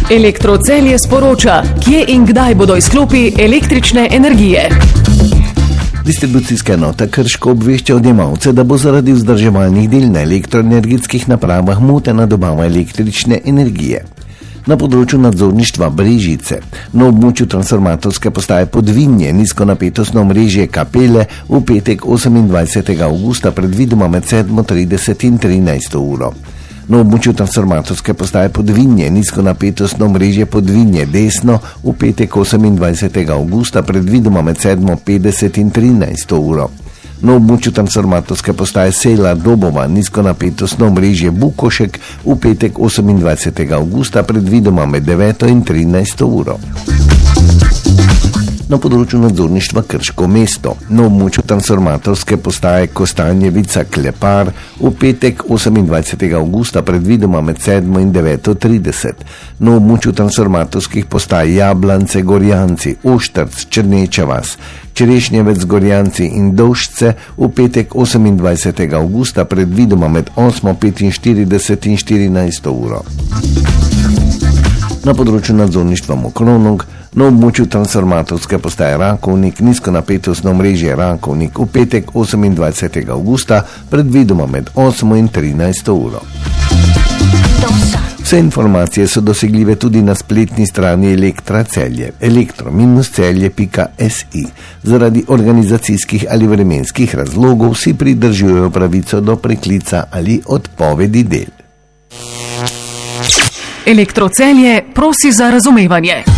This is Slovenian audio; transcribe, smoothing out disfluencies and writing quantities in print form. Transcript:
Elektrocelje sporoča, kje in kdaj bodo izklopi električne energije. Distribucijska enota Krško obvešča odjemalce, da bo zaradi vzdrževalnih del na elektroenergetskih napravah motena dobava električne energije. Na področju nadzorništva Brežice, na območju transformatorske postaje Podvinje, nizkonapetostno omrežje Kapele v petek 28. avgusta predvidoma med 7:30 in 13. uro. Na območju transformatorske postaje Podvinje, nizkonapetostno omrežje Podvinje desno v petek 28. avgusta predvidoma med 7:50 in 13. uro. Na območju transformatorske postaje Sela Dobova, nizkonapetostno omrežje Bukošek v petek 28. avgusta predvidoma med 9. in 13. uro. Na področju nadzorništva Krško mesto, na območju transformatorske postaje Kostanjevica Klepar v petek 28. avgusta predvidoma med 7. in 9:30. Na območju transformatorskih postaj Jablance, Gorjanci, Oštrc, Črneča vas, Čerešnjevec, Gorjanci in Dovšce v petek 28. avgusta predvidoma med 8:45 in 14. uro. Na področju nadzorništva Mokronog, na območju transformatorske postaje Rakovnik, nizkonapetostno omrežje Rakovnik v petek 28. avgusta predvidoma med 8. in 13. uro. Vse informacije so dosegljive tudi na spletni strani Elektra Celje, elektro-celje.si. Zaradi organizacijskih ali vremenskih razlogov si pridržujejo pravico do preklica ali odpovedi del. Elektrocelje prosi za razumevanje.